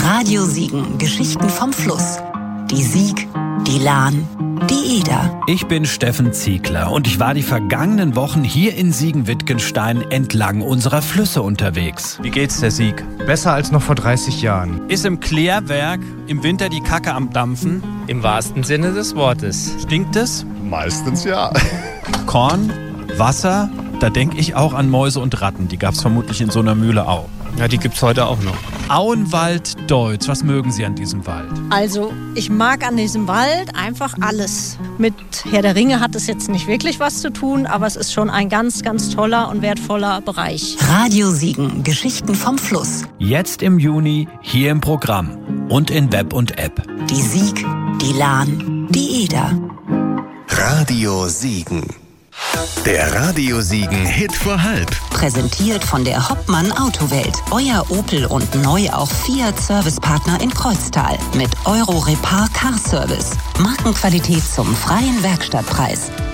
Radio Siegen, Geschichten vom Fluss. Die Sieg, die Lahn, die Eder. Ich bin Steffen Ziegler und ich war die vergangenen Wochen hier in Siegen-Wittgenstein entlang unserer Flüsse unterwegs. Wie geht's der Sieg? Besser als noch vor 30 Jahren. Ist im Klärwerk im Winter die Kacke am Dampfen? Im wahrsten Sinne des Wortes. Stinkt es? Meistens ja. Korn? Wasser? Da denke ich auch an Mäuse und Ratten. Die gab's vermutlich in so einer Mühle auch. Ja, die gibt's heute auch noch. Auenwald Deutz, was mögen Sie an diesem Wald? Also, ich mag an diesem Wald einfach alles. Mit Herr der Ringe hat es jetzt nicht wirklich was zu tun, aber es ist schon ein ganz, ganz toller und wertvoller Bereich. Radio Siegen, Geschichten vom Fluss. Jetzt im Juni hier im Programm und in Web und App. Die Sieg, die Lahn, die Eder. Radio Siegen. Der Radio Siegen Hit vor halb. Präsentiert von der Hoppmann Autowelt. Euer Opel und neu auch Fiat Servicepartner in Kreuztal. Mit Euro Repar Car Service. Markenqualität zum freien Werkstattpreis.